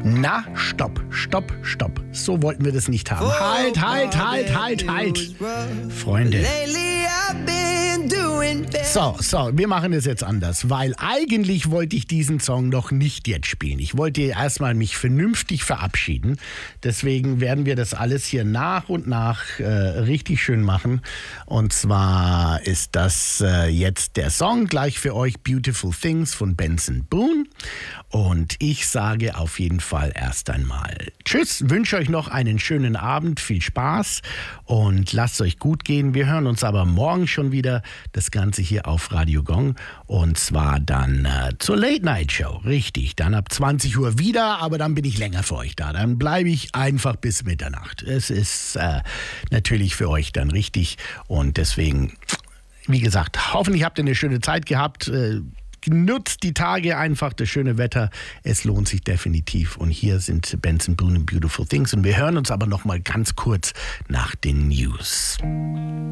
Na, stopp. So wollten wir das nicht haben. Halt. Freunde. So, wir machen es jetzt anders, weil eigentlich wollte ich diesen Song noch nicht jetzt spielen. Ich wollte erstmal mich vernünftig verabschieden. Deswegen werden wir das alles hier nach und nach richtig schön machen. Und zwar ist das jetzt der Song gleich für euch, Beautiful Things von Benson Boone. Und ich sage auf jeden Fall erst einmal Tschüss, wünsche euch noch einen schönen Abend, viel Spaß und lasst es euch gut gehen. Wir hören uns aber morgen schon wieder, das Ganze hier auf Radio Gong, und zwar dann zur Late Night Show, richtig, dann ab 20 Uhr wieder, aber dann bin ich länger für euch da, dann bleibe ich einfach bis Mitternacht. Es ist natürlich für euch dann richtig und deswegen, wie gesagt, hoffentlich habt ihr eine schöne Zeit gehabt. Nutzt die Tage einfach, das schöne Wetter, es lohnt sich definitiv. Und hier sind Benson Boone und Beautiful Things und wir hören uns aber noch mal ganz kurz nach den News.